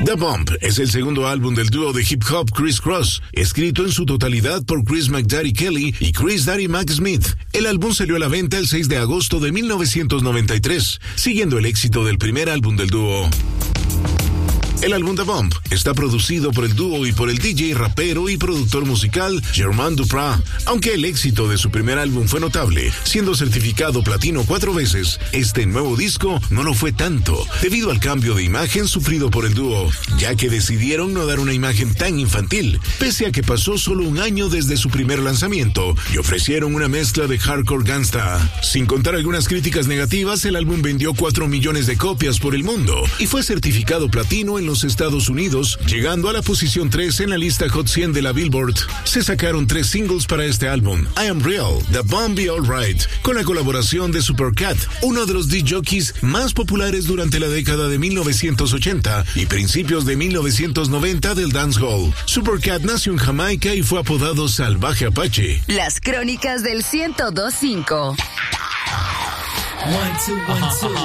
The Bump es el segundo álbum del dúo de hip hop Criss Cross, escrito en su totalidad por Chris McDaddy Kelly y Chris Daddy Mac Smith. El álbum salió a la venta el 6 de agosto de 1993, siguiendo el éxito del primer álbum del dúo. El álbum The Bump está producido por el dúo y por el DJ, rapero y productor musical Jermaine Dupri. Aunque el éxito de su primer álbum fue notable, siendo certificado platino 4 veces, este nuevo disco no lo fue tanto, debido al cambio de imagen sufrido por el dúo, ya que decidieron no dar una imagen tan infantil, pese a que pasó solo un año desde su primer lanzamiento, y ofrecieron una mezcla de hardcore gangsta. Sin contar algunas críticas negativas, el álbum vendió 4 millones de copias por el mundo, y fue certificado platino en los Estados Unidos, llegando a la posición 3 en la lista Hot 100 de la Billboard. Se sacaron 3 singles para este álbum: I Am Real, The Bump Be Alright, con la colaboración de Supercat, uno de los DJs más populares durante la década de 1980 y principios de 1990 del dancehall. Supercat nació en Jamaica y fue apodado Salvaje Apache. Las crónicas del 102.5. 1, 2, 1, 2.